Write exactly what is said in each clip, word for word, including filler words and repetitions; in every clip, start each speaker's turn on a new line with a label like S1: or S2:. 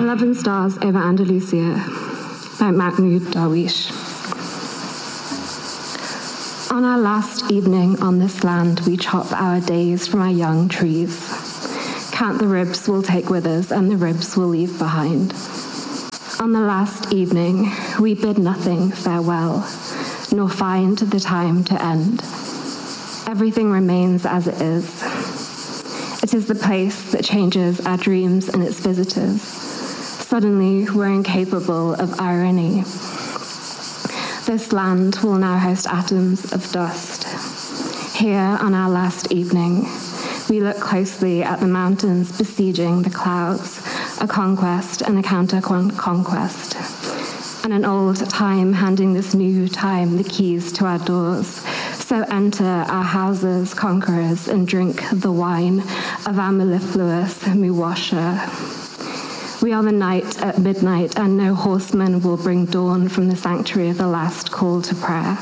S1: Eleven Stars Over Andalusia by Mahmoud Darwish. On our last evening on this land, we chop our days from our young trees. Count the ribs we'll take with us and the ribs we'll leave behind. On the last evening, we bid nothing farewell, nor find the time to end. Everything remains as it is. It is the place that changes our dreams and its visitors. Suddenly, we're incapable of irony. This land will now host atoms of dust. Here, on our last evening, we look closely at the mountains besieging the clouds, a conquest and a counter-conquest, and an old time handing this new time the keys to our doors. So enter our houses, conquerors, and drink the wine of our mellifluous muwasha. We are the night at midnight, and no horseman will bring dawn from the sanctuary of the last call to prayer.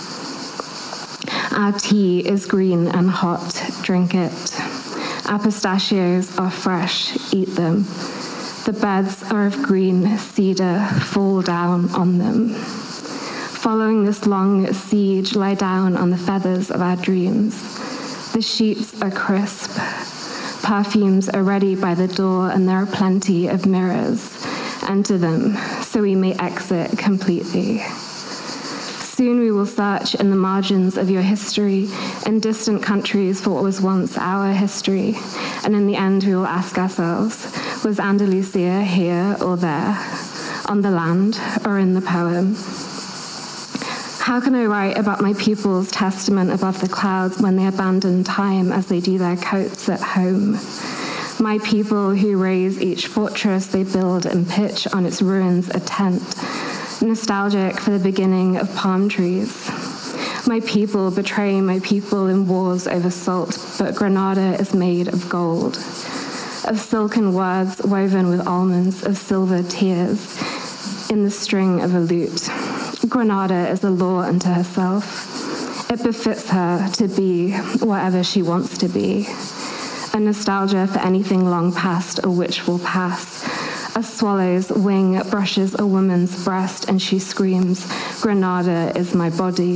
S1: Our tea is green and hot, drink it. Our pistachios are fresh, eat them. The beds are of green cedar, fall down on them. Following this long siege, lie down on the feathers of our dreams. The sheets are crisp. Perfumes are ready by the door, and there are plenty of mirrors. Enter them, so we may exit completely. Soon we will search in the margins of your history, in distant countries for what was once our history, and in the end we will ask ourselves, was Andalusia here or there, on the land or in the poem? How can I write about my people's testament above the clouds when they abandon time as they do their coats at home? My people who raise each fortress they build and pitch on its ruins a tent, nostalgic for the beginning of palm trees. My people betray my people in wars over salt, but Granada is made of gold, of silken words woven with almonds, of silver tears in the string of a lute. Granada is a law unto herself. It befits her to be whatever she wants to be. A nostalgia for anything long past or which will pass. A swallow's wing brushes a woman's breast and she screams, Granada is my body.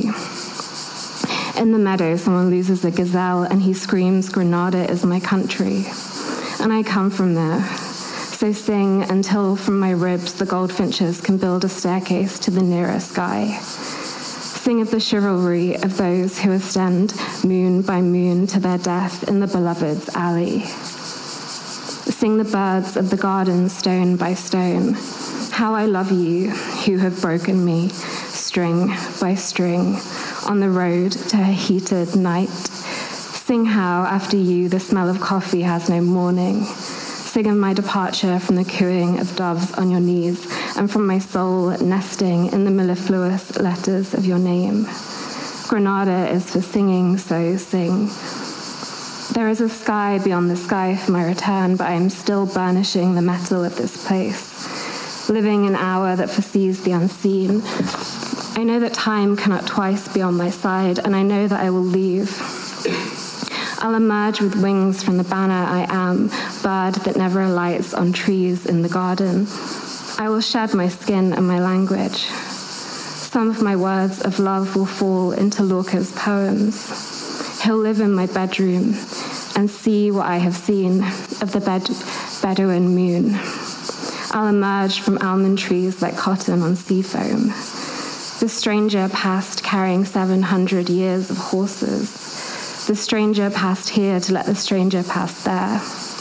S1: In the meadow, someone loses a gazelle and he screams, Granada is my country. And I come from there. So sing until from my ribs the goldfinches can build a staircase to the nearer sky. Sing of the chivalry of those who ascend moon by moon to their death in the beloved's alley. Sing the birds of the garden stone by stone. How I love you who have broken me, string by string, on the road to a heated night. Sing how after you the smell of coffee has no morning. Sing of my departure from the cooing of doves on your knees, and from my soul nesting in the mellifluous letters of your name. Granada is for singing, so sing. There is a sky beyond the sky for my return, but I am still burnishing the metal of this place, living an hour that foresees the unseen. I know that time cannot twice be on my side, and I know that I will leave. I'll emerge with wings from the banner I am, bird that never alights on trees in the garden. I will shed my skin and my language. Some of my words of love will fall into Lorca's poems. He'll live in my bedroom and see what I have seen of the Bed- Bedouin moon. I'll emerge from almond trees like cotton on sea foam. The stranger passed carrying seven hundred years of horses. The stranger passed here to let the stranger pass there.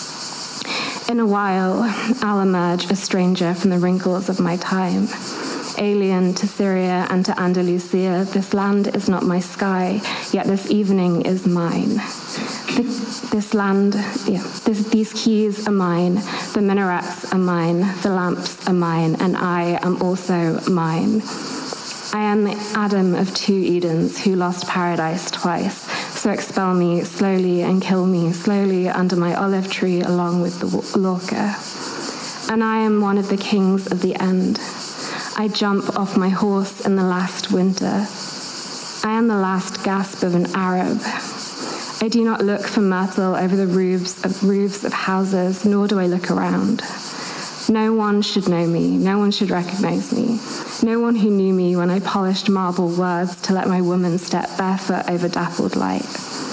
S1: In a while, I'll emerge a stranger from the wrinkles of my time. Alien to Syria and to Andalusia, this land is not my sky, yet this evening is mine. The, this land, yeah, this, these keys are mine, the minarets are mine, the lamps are mine, and I am also mine. I am the Adam of two Edens who lost paradise twice. So expel me slowly and kill me slowly under my olive tree along with the Lorca. And I am one of the kings of the end. I jump off my horse in the last winter. I am the last gasp of an Arab. I do not look for myrtle over the roofs of, roofs of houses, nor do I look around. No one should know me. No one should recognize me. No one who knew me when I polished marble words to let my woman step barefoot over dappled light.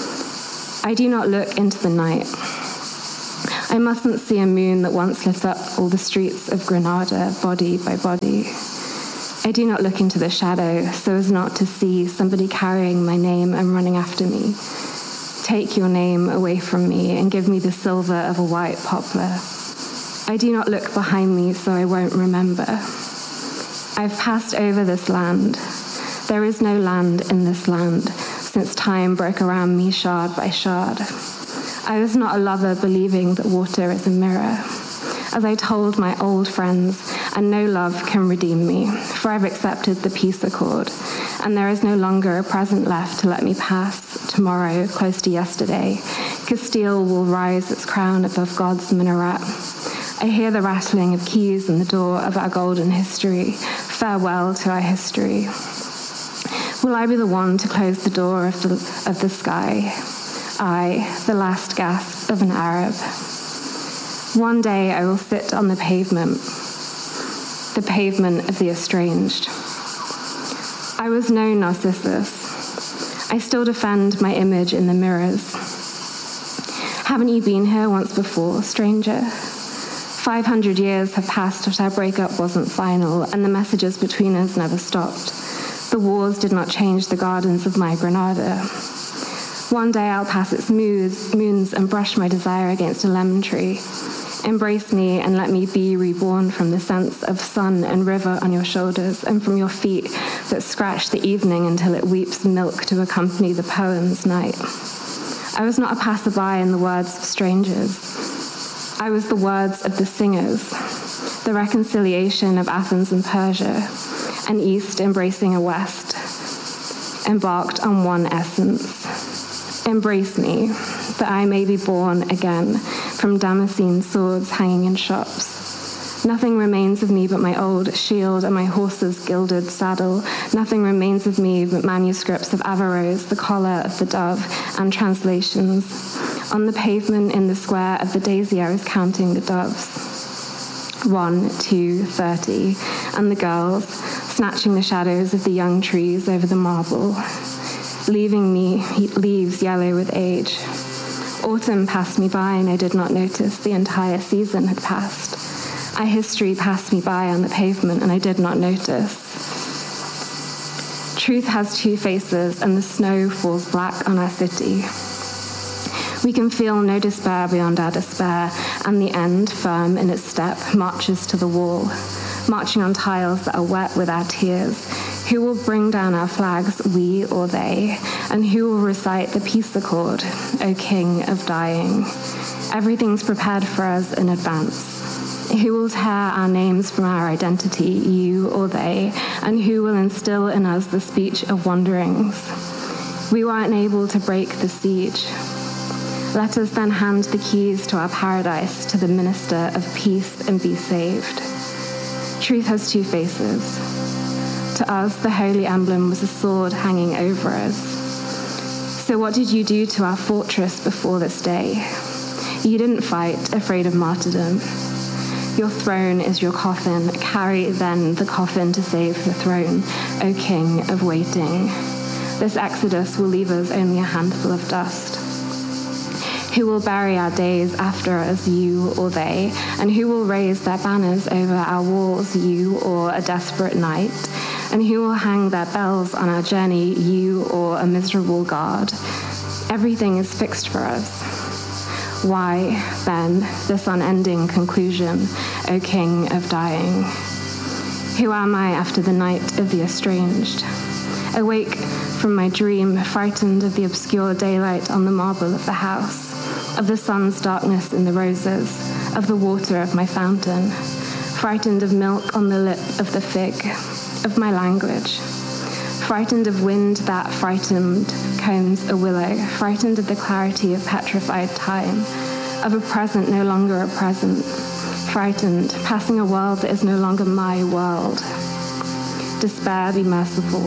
S1: I do not look into the night. I mustn't see a moon that once lit up all the streets of Granada, body by body. I do not look into the shadow so as not to see somebody carrying my name and running after me. Take your name away from me and give me the silver of a white poplar. I do not look behind me so I won't remember. I've passed over this land. There is no land in this land since time broke around me shard by shard. I was not a lover believing that water is a mirror. As I told my old friends, and no love can redeem me, for I've accepted the peace accord, and there is no longer a present left to let me pass tomorrow close to yesterday. Castile will rise its crown above God's minaret. I hear the rattling of keys in the door of our golden history. Farewell to our history. Will I be the one to close the door of the, of the sky? I, the last gasp of an Arab. One day I will sit on the pavement, the pavement of the estranged. I was no Narcissus. I still defend my image in the mirrors. Haven't you been here once before, stranger? Five hundred years have passed, but our breakup wasn't final, and the messages between us never stopped. The wars did not change the gardens of my Granada. One day I'll pass its moons and brush my desire against a lemon tree. Embrace me and let me be reborn from the sense of sun and river on your shoulders and from your feet that scratch the evening until it weeps milk to accompany the poem's night. I was not a passerby in the words of strangers. I was the words of the singers, the reconciliation of Athens and Persia, an East embracing a West, embarked on one essence. Embrace me, that I may be born again from Damascene swords hanging in shops. Nothing remains of me but my old shield and my horse's gilded saddle. Nothing remains of me but manuscripts of Averroes, the collar of the dove, and translations. On the pavement in the square of the daisy, I was counting the doves. One, two, thirty, and the girls, snatching the shadows of the young trees over the marble, leaving me leaves yellow with age. Autumn passed me by and I did not notice the entire season had passed. Our history passed me by on the pavement and I did not notice. Truth has two faces and the snow falls black on our city. We can feel no despair beyond our despair, and the end, firm in its step, marches to the wall, marching on tiles that are wet with our tears. Who will bring down our flags, we or they? And who will recite the peace accord, O King of dying? Everything's prepared for us in advance. Who will tear our names from our identity, you or they? And who will instill in us the speech of wanderings? We weren't able to break the siege. Let us then hand the keys to our paradise to the minister of peace and be saved. Truth has two faces. To us, the holy emblem was a sword hanging over us. So what did you do to our fortress before this day? You didn't fight, afraid of martyrdom. Your throne is your coffin. Carry then the coffin to save the throne, O King of waiting. This exodus will leave us only a handful of dust. Who will bury our days after us, you or they? And who will raise their banners over our walls, you or a desperate night? And who will hang their bells on our journey, you or a miserable guard? Everything is fixed for us. Why, then, this unending conclusion, O King of dying? Who am I after the night of the estranged? Awake from my dream, frightened of the obscure daylight on the marble of the house, of the sun's darkness in the roses, of the water of my fountain, frightened of milk on the lip of the fig, of my language, frightened of wind that frightened combs a willow, frightened of the clarity of petrified time, of a present no longer a present, frightened, passing a world that is no longer my world. Despair, be merciful.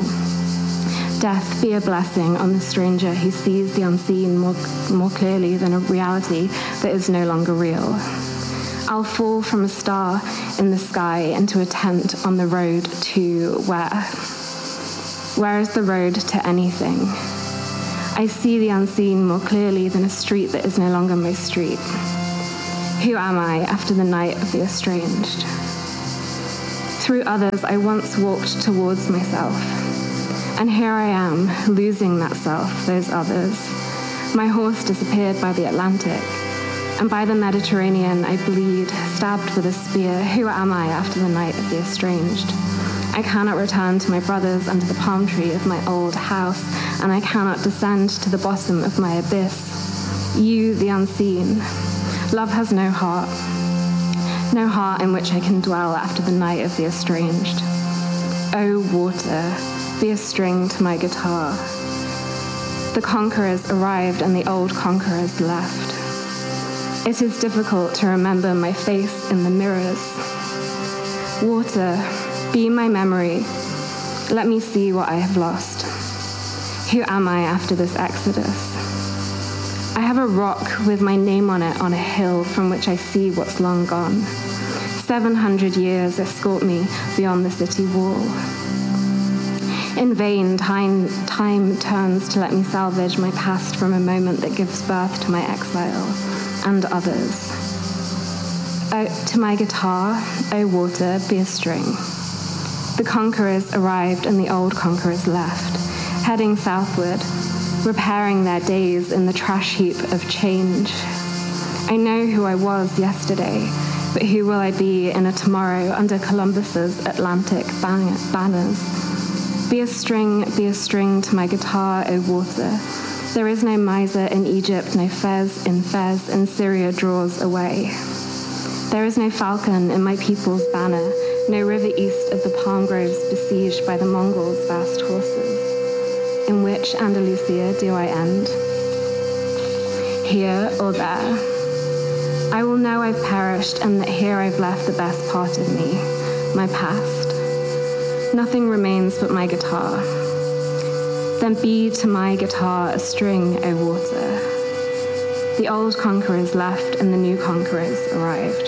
S1: Death be a blessing on the stranger who sees the unseen more, more clearly than a reality that is no longer real. I'll fall from a star in the sky into a tent on the road to where? Where is the road to anything? I see the unseen more clearly than a street that is no longer my street. Who am I after the night of the estranged? Through others, I once walked towards myself. And here I am, losing that self, those others. My horse disappeared by the Atlantic. And by the Mediterranean, I bleed, stabbed with a spear. Who am I after the night of the estranged? I cannot return to my brothers under the palm tree of my old house, and I cannot descend to the bottom of my abyss. You, the unseen. Love has no heart. No heart in which I can dwell after the night of the estranged. Oh, water, be a string to my guitar. The conquerors arrived and the old conquerors left. It is difficult to remember my face in the mirrors. Water, be my memory. Let me see what I have lost. Who am I after this exodus? I have a rock with my name on it on a hill from which I see what's long gone. Seven hundred years escort me beyond the city wall. In vain, time, time turns to let me salvage my past from a moment that gives birth to my exile and others. Oh, to my guitar, oh water, be a string. The conquerors arrived and the old conquerors left, heading southward, repairing their days in the trash heap of change. I know who I was yesterday, but who will I be in a tomorrow under Columbus's Atlantic ban- banners? Be a string, be a string to my guitar, O water. There is no miser in Egypt, no Fez in Fez, and Syria draws away. There is no falcon in my people's banner, no river east of the palm groves besieged by the Mongols' vast horses. In which Andalusia do I end? Here or there? I will know I've perished and that here I've left the best part of me, my past. Nothing remains but my guitar. Then be to my guitar a string, O water. The old conquerors left and the new conquerors arrived.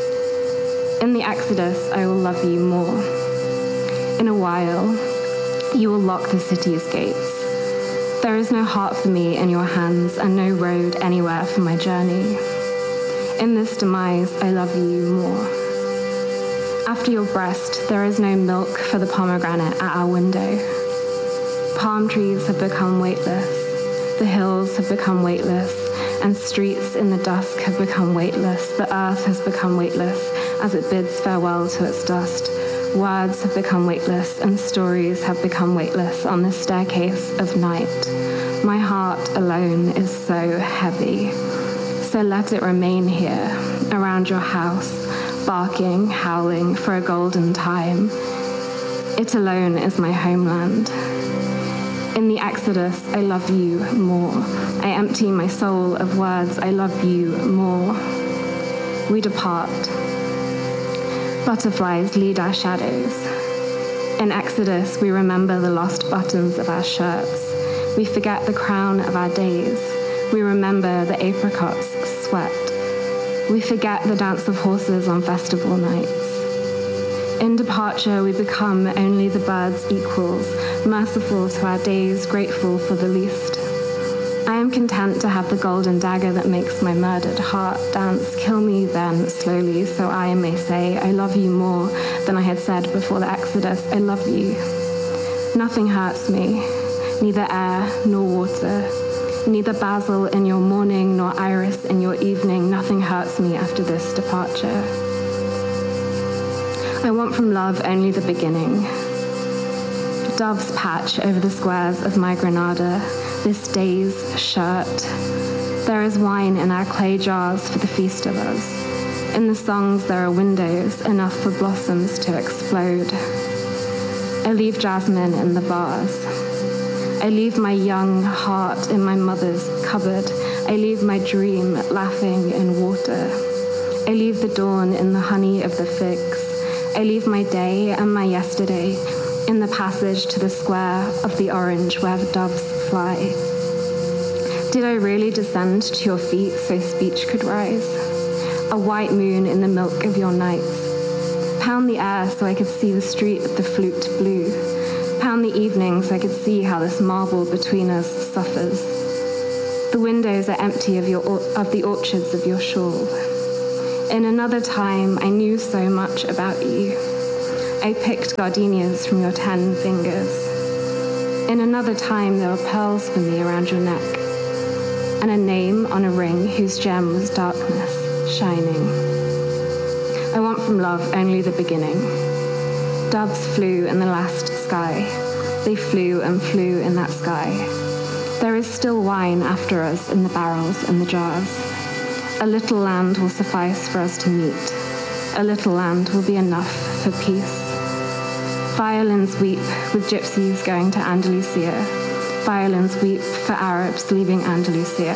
S1: In the Exodus, I will love you more. In a while, you will lock the city's gates. There is no heart for me in your hands and no road anywhere for my journey. In this demise, I love you more. After your breast, there is no milk for the pomegranate at our window. Palm trees have become weightless. The hills have become weightless. And streets in the dusk have become weightless. The earth has become weightless as it bids farewell to its dust. Words have become weightless and stories have become weightless on the staircase of night. My heart alone is so heavy. So let it remain here, around your house, barking, howling for a golden time. It alone is my homeland. In the Exodus, I love you more. I empty my soul of words, I love you more. We depart. Butterflies lead our shadows. In Exodus, we remember the lost buttons of our shirts. We forget the crown of our days. We remember the apricots sweat. We forget the dance of horses on festival nights. In departure, we become only the birds' equals, merciful to our days, grateful for the least. I am content to have the golden dagger that makes my murdered heart dance. Kill me then slowly, so I may say, I love you more than I had said before the Exodus. I love you. Nothing hurts me, neither air nor water. Neither basil in your morning nor iris in your evening. Nothing hurts me after this departure. I want from love only the beginning. Doves patch over the squares of my Granada, this day's shirt. There is wine in our clay jars for the feast of us. In the songs there are windows, enough for blossoms to explode. I leave jasmine in the vase. I leave my young heart in my mother's cupboard. I leave my dream laughing in water. I leave the dawn in the honey of the figs. I leave my day and my yesterday in the passage to the square of the orange where the doves fly. Did I really descend to your feet so speech could rise? a white moon in the milk of your nights. Pound the air so I could see the street with the flute blue. Pound the evening so I could see how this marble between us suffers. The windows are empty of, your, of the orchards of your shawl. In another time, I knew so much about you. I picked gardenias from your ten fingers. In another time, there were pearls for me around your neck, and a name on a ring whose gem was darkness, shining. I want from love only the beginning. Doves flew in the last sky. They flew and flew in that sky. There is still wine after us in the barrels and the jars. A little land will suffice for us to meet. A little land will be enough for peace. Violins weep with gypsies going to Andalusia. Violins weep for Arabs leaving Andalusia.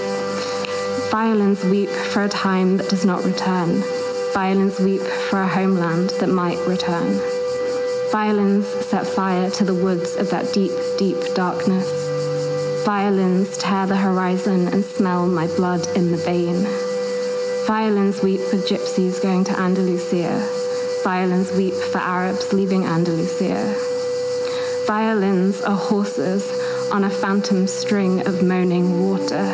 S1: Violins weep for a time that does not return. Violins weep for a homeland that might return. Violins set fire to the woods of that deep, deep darkness. Violins tear the horizon and smell my blood in the vein. Violins weep with gypsies going to Andalusia. Violins weep for Arabs leaving Andalusia. Violins are horses on a phantom string of moaning water.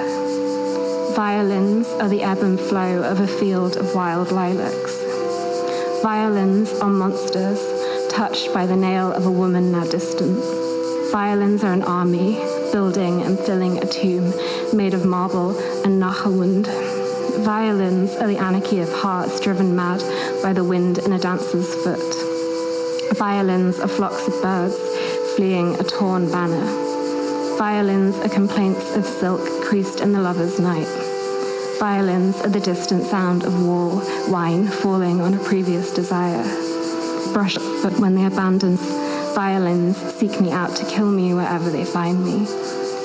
S1: Violins are the ebb and flow of a field of wild lilacs. Violins are monsters touched by the nail of a woman now distant. Violins are an army building and filling a tomb made of marble and Nahawund. Violins are the anarchy of hearts driven mad by the wind in a dancer's foot. Violins are flocks of birds fleeing a torn banner. Violins are complaints of silk creased in the lover's night. Violins are the distant sound of wall wine falling on a previous desire. Brush but when they abandon, violins seek me out to kill me wherever they find me.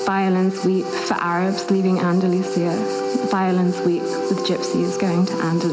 S1: Violins weep for Arabs leaving Andalusia. Violins weep with gypsies going to Andalusia.